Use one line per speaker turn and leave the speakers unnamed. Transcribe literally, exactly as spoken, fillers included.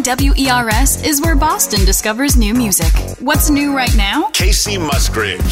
W E R S is where Boston discovers new music. What's new right now?
Casey Musgraves.